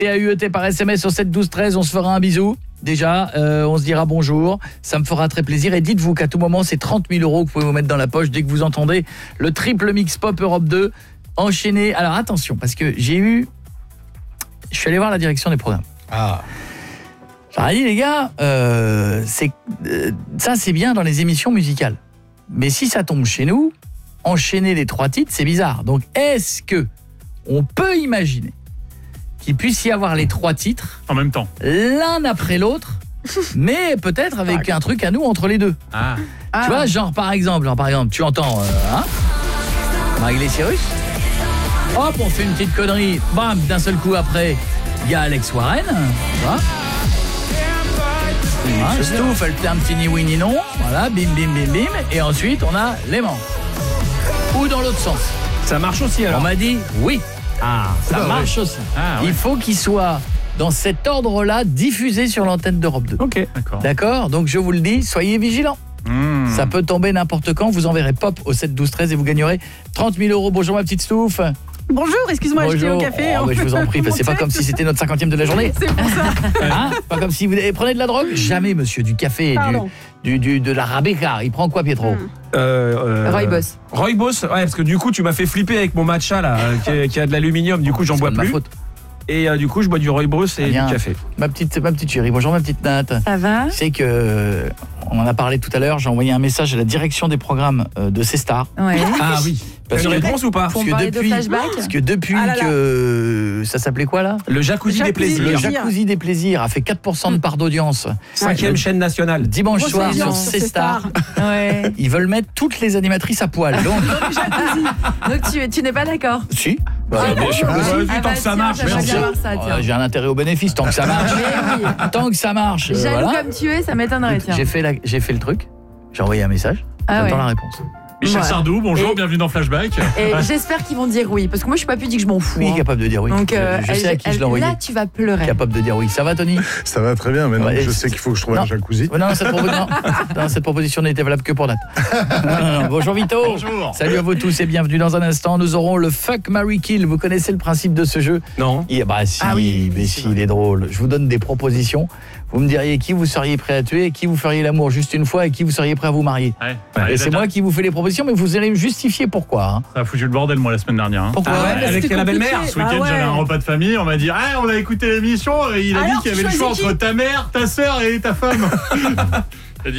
PAUET par SMS au 7 12 13, on se fera un bisou. Déjà, on se dira bonjour, ça me fera très plaisir. Et dites-vous qu'à tout moment, c'est 30 000 € que vous pouvez vous mettre dans la poche dès que vous entendez le triple mix pop Europe 2 enchaîné. Alors attention, parce que je suis allé voir la direction des programmes. J'aurais dit, les gars, ça c'est bien dans les émissions musicales. Mais si ça tombe chez nous, enchaîner les 3 titres, c'est bizarre. Donc est-ce que on peut imaginer qu'il puisse y avoir les 3 titres en même temps, l'un après l'autre, mais peut-être avec un truc à nous entre les deux. Tu vois, genre par exemple, tu entends Miley Cyrus. Hop, on fait une petite connerie, bam, d'un seul coup après, il y a Alex Warren, tu vois. Stouff, elle fait un petit ni oui ni non, voilà, bim bim bim bim, et ensuite on a l'aimant. Ou dans l'autre sens. Ça marche aussi alors. On m'a dit oui. Ça marche aussi. Il faut qu'il soit dans cet ordre-là diffusé sur l'antenne d'Europe 2. OK, d'accord. Donc je vous le dis, soyez vigilants. Ça peut tomber n'importe quand, vous enverrez pop au 7 12 13 et vous gagnerez 30 000 €. Bonjour ma petite Stouff. Bonjour, excuse-moi, j'étais au café. Mais je vous en prie, c'est pas comme si c'était notre 50e de la journée. C'est pour ça. Pas comme si vous prenez de la drogue. Jamais, monsieur, du café, de la Rabeka. Il prend quoi, Pietro? Rooibos. Rooibos, ouais, parce que du coup, tu m'as fait flipper avec mon matcha là, qui a de l'aluminium. Du coup, j'en bois plus. Et du coup, je bois du rooibos et du café. Ma petite chérie, bonjour ma petite Nat. Ça va? Tu sais que on en a parlé tout à l'heure, j'ai envoyé un message à la direction des programmes de C-Star. Ouais. Ah oui. T'as une réponse ou pas? Parce que depuis que ça s'appelait quoi là? Le jacuzzi des plaisirs. Le jacuzzi des plaisirs a fait 4% de part d'audience. 5e chaîne nationale. Dimanche soir sur C-Star. Ouais. Ils veulent mettre toutes les animatrices à poil. Donc tu n'es pas d'accord? Si. Tant que ça marche, j'ai un intérêt au bénéfice tant que ça marche. Tant que ça marche. Jaloux comme tu es, ça m'étonnerait. J'ai fait le truc. J'ai envoyé un message. J'attends la réponse. Michel Sardou, bonjour, bienvenue dans Flashback. Et j'espère qu'ils vont dire oui, parce que moi je suis pas pudique, je m'en fous. Oui, capable de dire oui. Donc je sais à qui je l'ai envoyé. Là tu vas pleurer. Capable de dire oui. Ça va, Tony? Ça va très bien, mais non, je sais qu'il faut que je trouve un jacuzzi. Non, cette proposition n'était valable que pour Nat. Non. Bonjour Vito. Bonjour. Salut à vous tous et bienvenue. Dans un instant, nous aurons le Fuck, Marry, Kill. Vous connaissez le principe de ce jeu? Non. Mais si, il est drôle. Je vous donne des propositions. Vous me diriez qui vous seriez prêt à tuer, qui vous feriez l'amour juste une fois et qui vous seriez prêt à vous marier. Et c'est moi qui vous fais les propositions, mais vous allez me justifier pourquoi. Ça a foutu le bordel moi la semaine dernière. Pourquoi? Avec la belle-mère. Ce week-end j'avais un repas de famille, on m'a dit on a écouté l'émission et il a dit qu'il y avait le choix entre ta mère, ta sœur et ta femme.